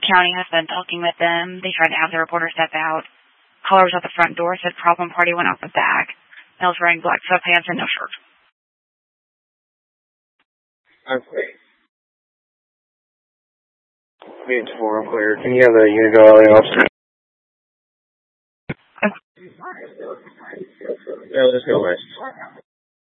County has been talking with them. They tried to have the reporter step out. Caller was at the front door, said problem party went out the back. I was wearing black sweatpants and no shirt. Okay. Unit 4, clear. Can you have the unit go LA officer? Yeah, let's go west.